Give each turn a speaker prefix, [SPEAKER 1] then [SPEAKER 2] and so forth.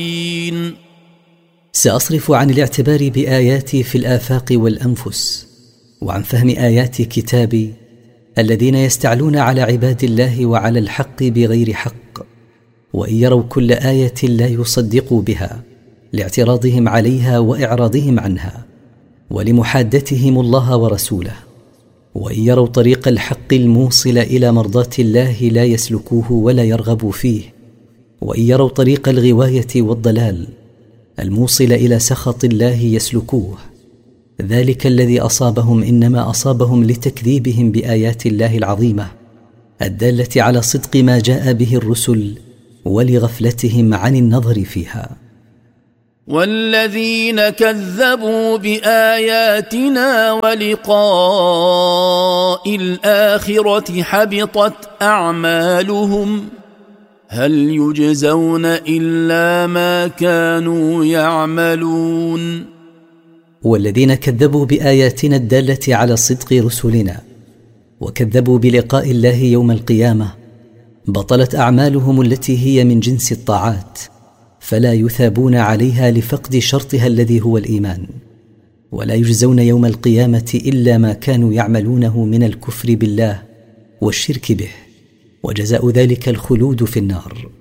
[SPEAKER 1] سأصرف عن الاعتبار بآياتي في الآفاق والأنفس، وعن فهم آيات كتابي الذين يستعلون على عباد الله وعلى الحق بغير حق، وإن يروا كل آية لا يصدقوا بها لاعتراضهم عليها وإعراضهم عنها ولمحادتهم الله ورسوله، وإن يروا طريق الحق الموصل إلى مرضاة الله لا يسلكوه ولا يرغبوا فيه، وإن يروا طريق الغواية والضلال الموصل إلى سخط الله يسلكوه. ذلك الذي أصابهم إنما أصابهم لتكذيبهم بآيات الله العظيمة الدالة على صدق ما جاء به الرسل ولغفلتهم عن النظر فيها.
[SPEAKER 2] والذين كذبوا بآياتنا ولقاء الآخرة حبطت أعمالهم هل يجزون إلا ما كانوا يعملون.
[SPEAKER 1] والذين كذبوا بآياتنا الدالة على صدق رسلنا وكذبوا بلقاء الله يوم القيامة بطلت أعمالهم التي هي من جنس الطاعات، فلا يثابون عليها لفقد شرطها الذي هو الإيمان، ولا يجزون يوم القيامة إلا ما كانوا يعملونه من الكفر بالله والشرك به، وجزاء ذلك الخلود في النار.